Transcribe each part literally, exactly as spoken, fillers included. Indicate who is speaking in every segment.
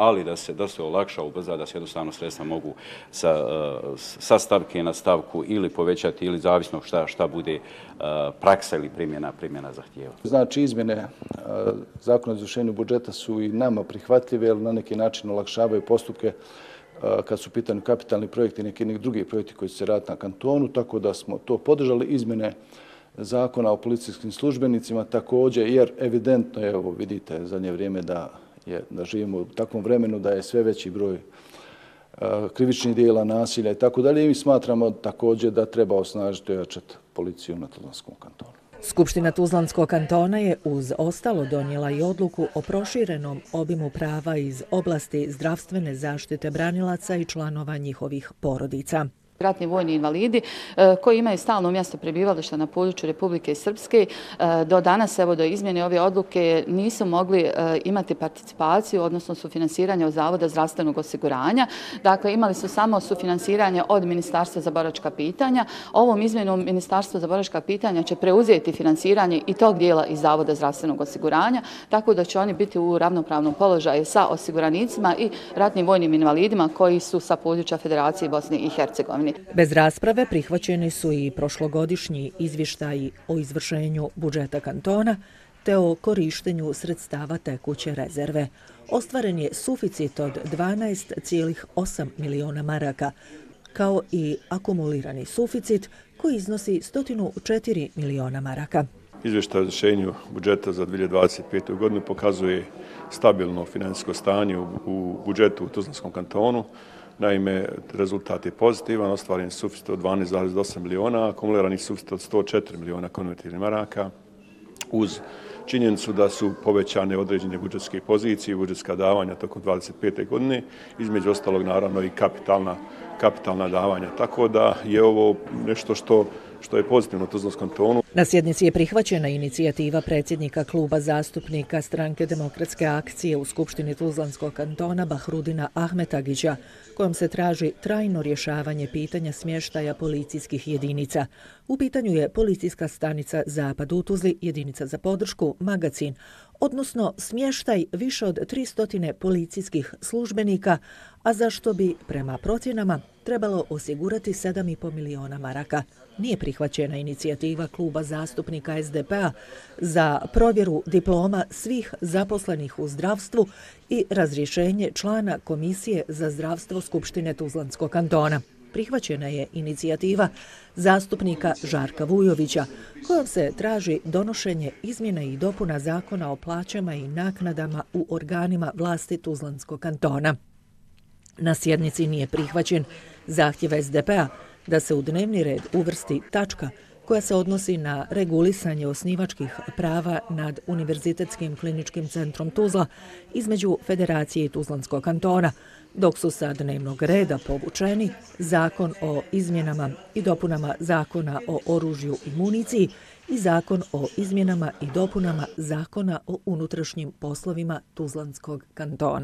Speaker 1: ali da se, da se olakša, ubrza, da se jednostavno sredstva mogu sa, sa stavke na stavku ili povećati ili zavisno šta, šta bude praksa ili primjena, primjena zahtjeva.
Speaker 2: Znači, izmjene Zakona o izvršenju budžeta su i nama prihvatljive, jer na neki način olakšavaju postupke kad su pitanju kapitalni projekti i neki drugi projekti koji se rade na kantonu, tako da smo to podržali. Izmjene Zakona o policijskim službenicima također, jer evidentno je, evo vidite, zadnje vrijeme da, je, da živimo u takvom vremenu da je sve veći broj krivičnih dijela, nasilja i tako dalje. I mi smatramo također da treba osnažiti i ojačati policiju na Tuzlanskom kantonu.
Speaker 3: Skupština Tuzlanskog kantona je uz ostalo donijela i odluku o proširenom obimu prava iz oblasti zdravstvene zaštite branilaca i članova njihovih porodica.
Speaker 4: Ratni vojni invalidi koji imaju stalno mjesto prebivališta na području Republike Srpske do danas, evo do izmjene ove odluke, nisu mogli imati participaciju, odnosno sufinansiranje od Zavoda zdravstvenog osiguranja. Dakle, imali su samo sufinansiranje od Ministarstva za boračka pitanja. Ovom izmjenom Ministarstvo za boračka pitanja će preuzeti finansiranje i tog dijela iz Zavoda zdravstvenog osiguranja, tako da će oni biti u ravnopravnom položaju sa osiguranicima i ratnim vojnim invalidima koji su sa područja Federacije Bosne i Hercegovine.
Speaker 3: Bez rasprave prihvaćeni su i prošlogodišnji izvještaji o izvršenju budžeta kantona te o korištenju sredstava tekuće rezerve. Ostvaren je suficit od dvanaest zarez osam miliona maraka, kao i akumulirani suficit koji iznosi sto četiri miliona maraka.
Speaker 5: Izvještaj o izvršenju budžeta za dvije hiljade dvadeset petu. godinu pokazuje stabilno financijsko stanje u budžetu u Tuzlanskom kantonu. Naime, rezultat je pozitivan, ostvaren je suficit od dvanaest zarez osam miliona, akumulirani suficit od sto četiri miliona konvertibilnih maraka, uz činjenicu da su povećane određene budžetske pozicije i budžetska davanja tokom dvadeset pete. godine, između ostalog naravno i kapitalna, kapitalna davanja. Tako da je ovo nešto što što je pozitivno u Tuzlanskom kantonu.
Speaker 3: Na sjednici je prihvaćena inicijativa predsjednika kluba zastupnika Stranke demokratske akcije u Skupštini Tuzlanskog kantona Bahrudina Ahmetagića, kojom se traži trajno rješavanje pitanja smještaja policijskih jedinica. U pitanju je policijska stanica Zapad u Tuzli, jedinica za podršku, magacin, odnosno smještaj više od tristo policijskih službenika, a za što bi, prema procjenama, trebalo osigurati sedam zarez pet miliona maraka. Nije prihvaćena inicijativa kluba zastupnika es de pe a za provjeru diploma svih zaposlenih u zdravstvu i razrješenje člana Komisije za zdravstvo Skupštine Tuzlanskog kantona. Prihvaćena je inicijativa zastupnika Žarka Vujovića, kojom se traži donošenje izmjena i dopuna Zakona o plaćama i naknadama u organima vlasti Tuzlanskog kantona. Na sjednici nije prihvaćen zahtjev es de pe a da se u dnevni red uvrsti tačka koja se odnosi na regulisanje osnivačkih prava nad Univerzitetskim kliničkim centrom Tuzla između Federacije i Tuzlanskog kantona, dok su sa dnevnog reda povučeni Zakon o izmjenama i dopunama Zakona o oružju i municiji i Zakon o izmjenama i dopunama Zakona o unutrašnjim poslovima Tuzlanskog kantona.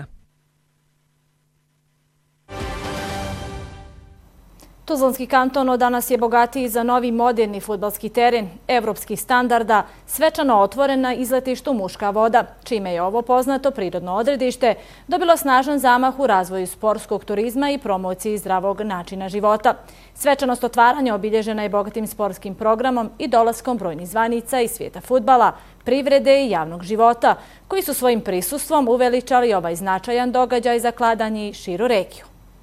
Speaker 6: Tuzlanski kanton od danas je bogatiji za novi moderni fudbalski teren, evropskih standarda, svečano otvoren na izletištu Muška voda, čime je ovo poznato prirodno odredište dobilo snažan zamah u razvoju sportskog turizma i promociji zdravog načina života. Svečanost otvaranja obilježena je bogatim sportskim programom i dolaskom brojnih zvanica iz svijeta fudbala, privrede i javnog života, koji su svojim prisustvom uveličali ovaj značajan događaj za Kladanj i širu regiju.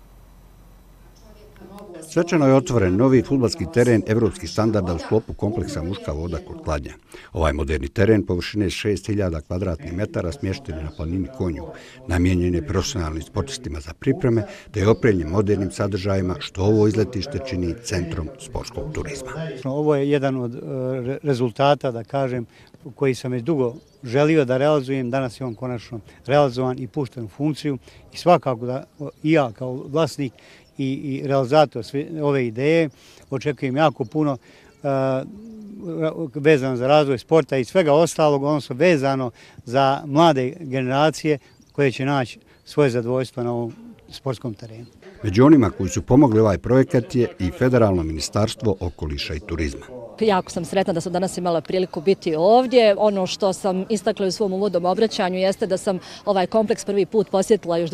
Speaker 7: Svečano je otvoren novi fudbalski teren evropskih standarda u sklopu kompleksa Muška voda kod Kladnja. Ovaj moderni teren površine šest hiljada kvadratnih metara smješten je na planini Konju, namijenjen je profesionalnim sportistima za pripreme, te je opremljen modernim sadržajima, što ovo izletište čini centrom sportskog turizma.
Speaker 8: Ovo je jedan od rezultata, da kažem, koji sam već dugo želio da realizujem. Danas je on konačno realizovan i pušten u funkciju i svakako da i ja kao vlasnik i, i realizator sve ove ideje očekujem jako puno uh, vezano za razvoj sporta i svega ostalog, odnosno vezano za mlade generacije koje će naći svoje zadovoljstvo na ovom sportskom terenu.
Speaker 7: Među onima koji su pomogli ovaj projekat je i Federalno ministarstvo okoliša i turizma.
Speaker 9: Jako sam sretna da sam danas imala priliku biti ovdje. Ono što sam istakla u svom uvodnom obraćanju jeste da sam ovaj kompleks prvi put posjetila još